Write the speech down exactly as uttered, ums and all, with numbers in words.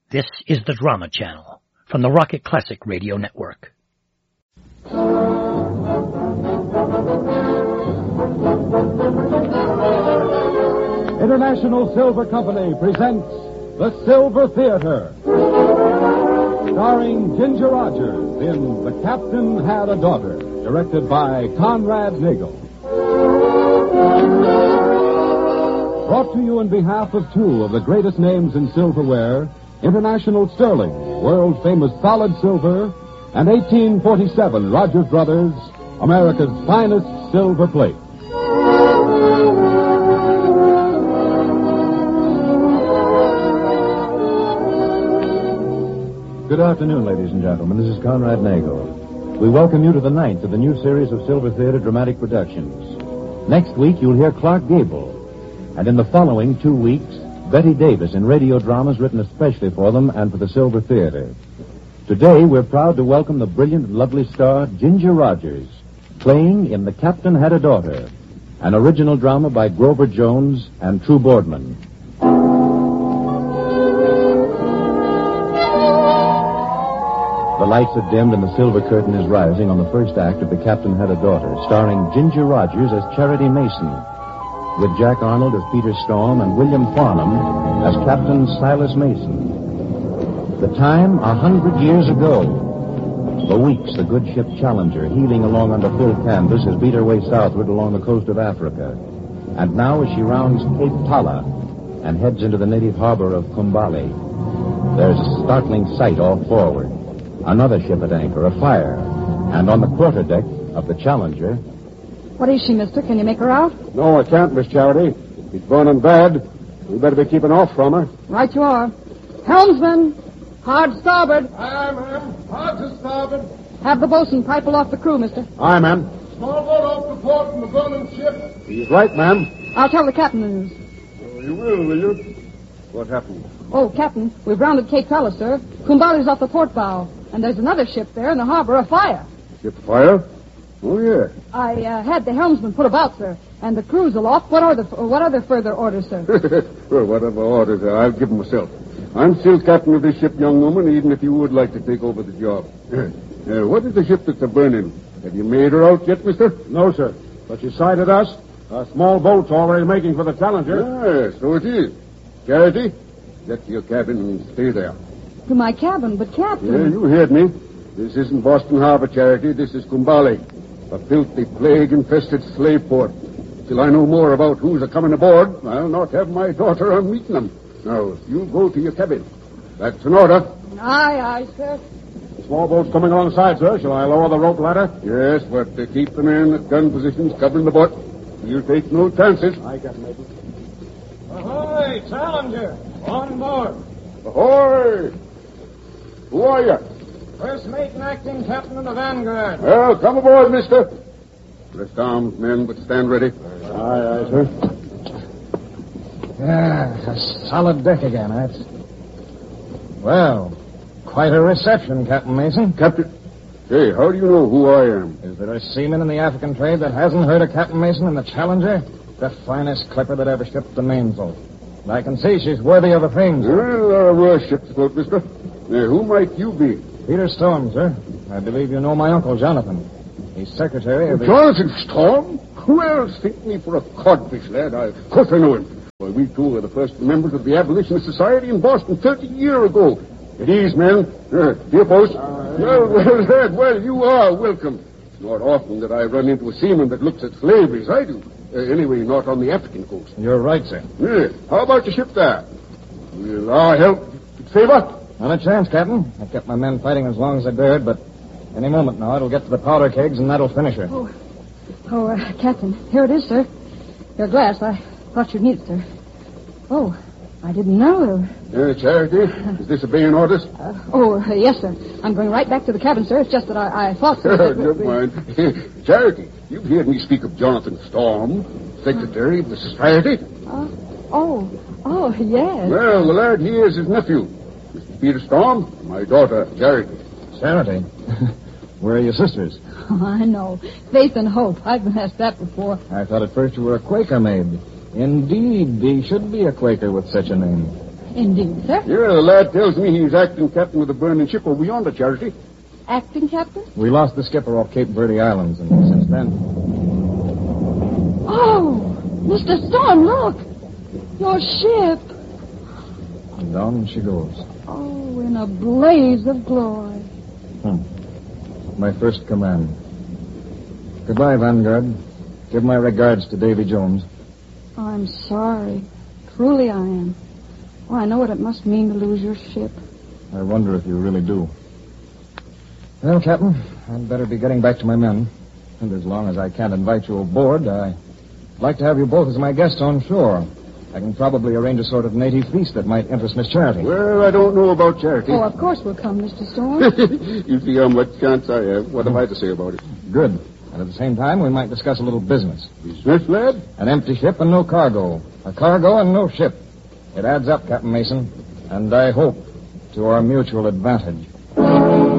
This is the Drama Channel from the Rocket Classic Radio Network. International Silver Company presents The Silver Theater, starring Ginger Rogers in The Captain Had a Daughter, directed by Conrad Nagel. Brought to you on behalf of two of the greatest names in silverware, International Sterling, world-famous solid silver, and eighteen forty-seven Rogers Brothers, America's finest silver plate. Good afternoon, ladies and gentlemen. This is Conrad Nagel. We welcome you to the ninth of the new series of Silver Theater dramatic productions. Next week, you'll hear Clark Gable. And in the following two weeks, Betty Davis in radio dramas written especially for them and for the Silver Theater. Today, we're proud to welcome the brilliant, lovely star, Ginger Rogers, playing in The Captain Had a Daughter, an original drama by Grover Jones and True Boardman. The lights are dimmed and the silver curtain is rising on the first act of The Captain Had a Daughter, starring Ginger Rogers as Charity Mason, with Jack Arnold as Peter Storm and William Farnham as Captain Silas Mason. The time, a hundred years ago. For weeks, the good ship Challenger, heeling along under full canvas, has beat her way southward along the coast of Africa. And now, as she rounds Cape Tala and heads into the native harbor of Kumbali, there's a startling sight all forward. Another ship at anchor, a fire. And on the quarterdeck of the Challenger... What is she, mister? Can you make her out? No, I can't, Miss Charity. She's burning bad. We better be keeping off from her. Right you are. Helmsman, hard starboard. Aye, ma'am. Hard to starboard. Have the bosun pipe aloft the crew, mister. Aye, ma'am. Small boat off the port from the burning ship. He's right, ma'am. I'll tell the captain the news. Oh, you will, will you? What happened? Oh, Captain, we've rounded Cape Tala, sir. Kumbali's off the port bow. And there's another ship there in the harbor afire. Ship fire? Oh, yeah. I uh, had the helmsman put about, sir, and the crew's aloft. What are the what are the further orders, sir? Well, whatever orders are, I'll give them myself. I'm still captain of this ship, young woman, even if you would like to take over the job. uh, what is the ship that's a-burning? Have you made her out yet, mister? No, sir. But she sighted us. A small boat's already making for the Challenger. Yes, so it is. Charity, get to your cabin and stay there. To my cabin, but Captain... Yeah, you heard me. This isn't Boston Harbor, Charity. This is Kumbali. A filthy, plague-infested slave port. Till I know more about who's a-coming aboard, I'll not have my daughter on meeting them. Now, you go to your cabin. That's an order. Aye, aye, sir. The small boat's coming alongside, sir. Shall I lower the rope ladder? Yes, but to keep the men at gun positions covering the boat. You'll take no chances. Aye, Captain Mason. Ahoy, Challenger. On board. Ahoy! Who are you? First mate and acting captain of the Vanguard. Well, come aboard, mister. Rest armed, men, but stand ready. Aye, aye, sir. Yeah, a solid deck again, that's... Well, quite a reception, Captain Mason. Captain... Hey, how do you know who I am? Is there a seaman in the African trade that hasn't heard of Captain Mason and the Challenger? The finest clipper that ever shipped the mainsail. I can see she's worthy of the fame, sir. Well, there are worse ships afloat, mister. Now, who might you be? Peter Storm, sir. I believe you know my uncle, Jonathan. He's secretary of the... Jonathan Storm? Who else think me for a codfish, lad? I, of course I know him. Well, we two were the first members of the Abolitionist Society in Boston thirty years ago. At ease, men. Uh, dear post. Uh, well, well, lad, well, you are welcome. It's not often that I run into a seaman that looks at slavery as I do. Uh, anyway, not on the African coast. You're right, sir. Yeah. How about your ship there? Will our help favor? Not a chance, Captain. I've kept my men fighting as long as I dared, but any moment now it'll get to the powder kegs and that'll finish her. Oh, oh uh, Captain, here it is, sir. Your glass. I thought you'd need it, sir. Oh, I didn't know. Uh, Charity, is this obeying orders? Uh, oh, uh, yes, sir. I'm going right back to the cabin, sir. It's just that I, I thought... Sir, that Never mind. Charity, you've heard me speak of Jonathan Storm, secretary of the society. Uh, oh, oh, yes. Well, the lad, he is his nephew. Mister Peter Storm, my daughter, Charity. Charity? Where are your sisters? Oh, I know. Faith and Hope. I've been asked that before. I thought at first you were a Quaker maid. Indeed, he should be a Quaker with such a name. Indeed, sir. Yeah, the lad tells me he's acting captain of the burning ship over yonder, Charity. Acting captain? We lost the skipper off Cape Verde Islands, and since then... Oh, Mister Storm, look. Your ship. And down she goes. Oh, in a blaze of glory. Hmm. My first command. Goodbye, Vanguard. Give my regards to Davy Jones. I'm sorry. Truly I am. Oh, I know what it must mean to lose your ship. I wonder if you really do. Well, Captain, I'd better be getting back to my men. And as long as I can't invite you aboard, I'd like to have you both as my guests on shore. I can probably arrange a sort of native feast that might interest Miss Charity. Well, I don't know about Charity. Oh, of course we'll come, Mister Storm. You see how much chance I have. What have I to say about it? Good. And at the same time, we might discuss a little business. Business, lad? An empty ship and no cargo. A cargo and no ship. It adds up, Captain Mason. And I hope to our mutual advantage.